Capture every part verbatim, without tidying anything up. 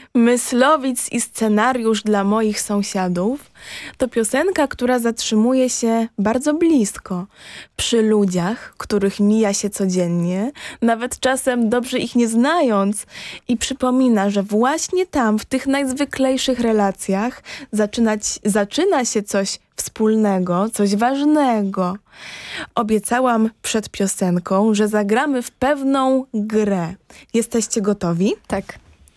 Myslowic i scenariusz dla moich sąsiadów to piosenka, która zatrzymuje się bardzo blisko, przy ludziach, których mija się codziennie, nawet czasem dobrze ich nie znając, i przypomina, że właśnie tam, w tych najzwyklejszych relacjach zaczynać, zaczyna się coś wspólnego, coś ważnego. Obiecałam przed piosenką, że zagramy w pewną grę. Jesteście gotowi? Tak.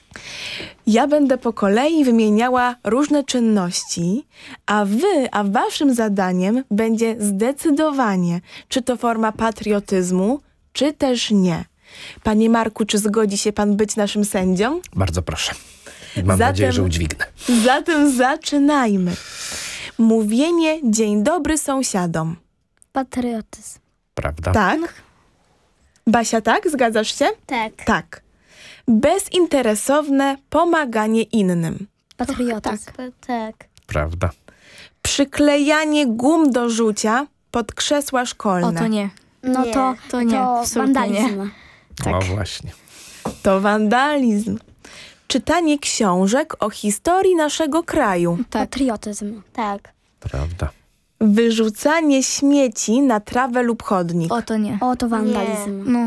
Ja będę po kolei wymieniała różne czynności, a wy, a waszym zadaniem będzie zdecydowanie, czy to forma patriotyzmu, czy też nie. Panie Marku, czy zgodzi się pan być naszym sędzią? Bardzo proszę. Mam Zatem- nadzieję, że udźwignę. Zatem zaczynajmy. Mówienie dzień dobry sąsiadom. Patriotyzm. Prawda? Tak? Basia, tak? Zgadzasz się? Tak. Tak. Bezinteresowne pomaganie innym. Patriotyzm. Tak. tak. Prawda. Przyklejanie gum do rzucia pod krzesła szkolne. O, to nie. No Nie, to, to nie, to absolutnie wandalizm. Tak. O właśnie. To wandalizm. Czytanie książek o historii naszego kraju. Tak. Patriotyzm. Tak. Prawda. Wyrzucanie śmieci na trawę lub chodnik. O, to nie. O, to wandalizm. No,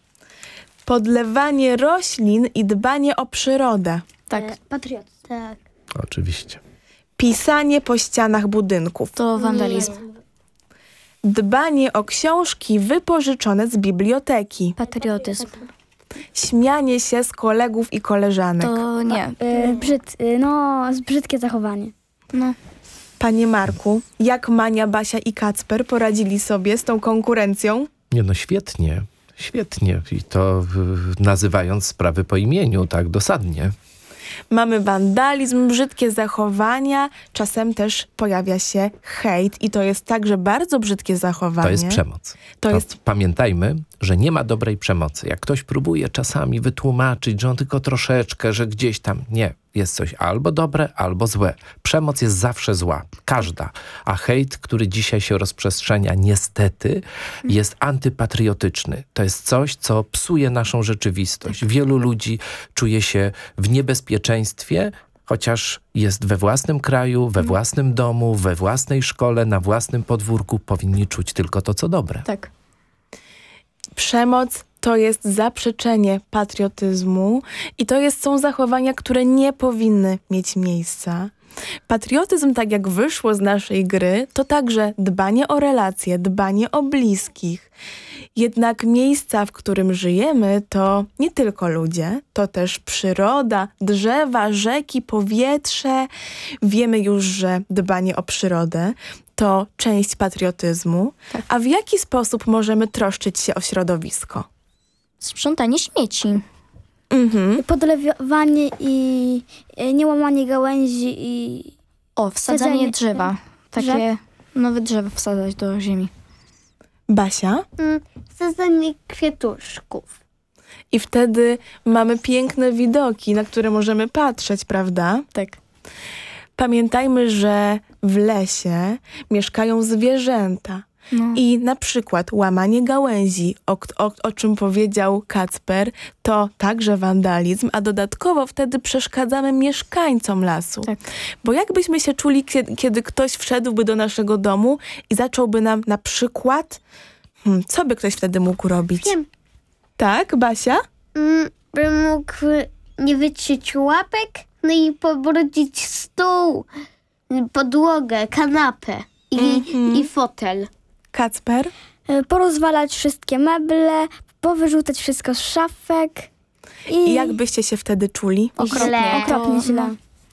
Podlewanie roślin i dbanie o przyrodę. tak. E, Patriotyzm. Tak. Oczywiście. Pisanie po ścianach budynków. To wandalizm. Dbanie o książki wypożyczone z biblioteki. Patriotyzm. Śmianie się z kolegów i koleżanek. To nie. E, brzyd, e, no, z- brzydkie zachowanie. No. Panie Marku, jak Mania, Basia i Kacper poradzili sobie z tą konkurencją? Nie no, świetnie. Świetnie. I to y, nazywając sprawy po imieniu, tak dosadnie. Mamy wandalizm, brzydkie zachowania, czasem też pojawia się hejt i to jest także bardzo brzydkie zachowanie. To jest przemoc. To jest... Pamiętajmy, że nie ma dobrej przemocy. Jak ktoś próbuje czasami wytłumaczyć, że on tylko troszeczkę, że gdzieś tam nie. Jest coś albo dobre, albo złe. Przemoc jest zawsze zła. Każda. A hejt, który dzisiaj się rozprzestrzenia, niestety, jest antypatriotyczny. To jest coś, co psuje naszą rzeczywistość. Wielu ludzi czuje się w niebezpieczeństwie, chociaż jest we własnym kraju, we własnym domu, we własnej szkole, na własnym podwórku. Powinni czuć tylko to, co dobre. Tak. Przemoc to jest zaprzeczenie patriotyzmu i to jest, są zachowania, które nie powinny mieć miejsca. Patriotyzm, tak jak wyszło z naszej gry, to także dbanie o relacje, dbanie o bliskich. Jednak miejsca, w którym żyjemy, to nie tylko ludzie, to też przyroda, drzewa, rzeki, powietrze. Wiemy już, że dbanie o przyrodę to część patriotyzmu. Tak. A w jaki sposób możemy troszczyć się o środowisko? Sprzątanie śmieci. Mhm. Podlewanie i e, niełamanie gałęzi i... O, wsadzanie Sadzenie, drzewa. Takie drzew. nowe drzewo wsadzać do ziemi. Basia? Mm, Sadzenie kwiatuszków. I wtedy mamy piękne widoki, na które możemy patrzeć, prawda? Tak. Pamiętajmy, że w lesie mieszkają zwierzęta. No. I na przykład łamanie gałęzi, o, o, o czym powiedział Kacper, to także wandalizm, a dodatkowo wtedy przeszkadzamy mieszkańcom lasu. Tak. Bo jakbyśmy się czuli, kiedy, kiedy ktoś wszedłby do naszego domu i zacząłby nam na przykład... Hmm, co by ktoś wtedy mógł robić? Wiem. Tak, Basia? Mm, bym mógł nie wytrzeć łapek, no i pobrudzić stół, podłogę, kanapę i, Mhm. i fotel. Kacper? e, Porozwalać wszystkie meble, powyrzucać wszystko z szafek. I I jak byście się wtedy czuli? Okropnie. Źle. okropnie To- źle.